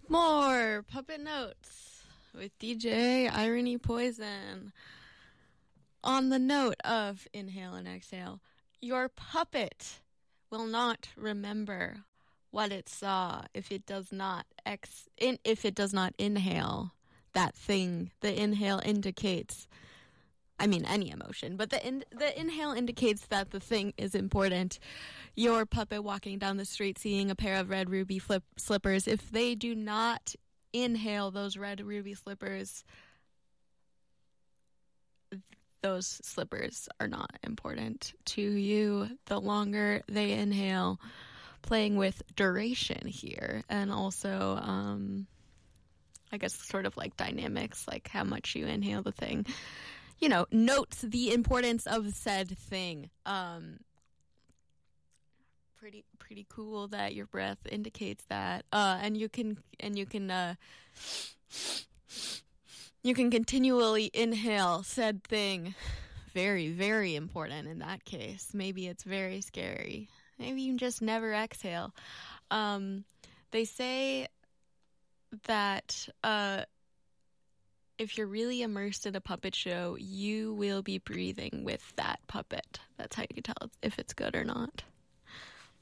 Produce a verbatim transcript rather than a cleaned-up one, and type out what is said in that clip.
More Puppet Notes with D J Irony Poison. On the note of inhale and exhale, your puppet will not remember what it saw if it does not ex in, if it does not inhale that thing. The inhale indicates, I mean, any emotion, but the in, the inhale indicates that the thing is important. Your puppet walking down the street seeing a pair of red ruby flip slippers, if they do not inhale those red ruby slippers, those slippers are not important to you. The longer they inhale, playing with duration here, and also, um, I guess, sort of like dynamics, like how much you inhale the thing. You know, notes the importance of said thing. Um, pretty, pretty cool that your breath indicates that. Uh, and you can, and you can, uh, you can continually inhale said thing. Very, very important in that case. Maybe it's very scary. Maybe you can just never exhale. Um, they say that, uh, if you're really immersed in a puppet show, you will be breathing with that puppet. That's how you can tell if it's good or not.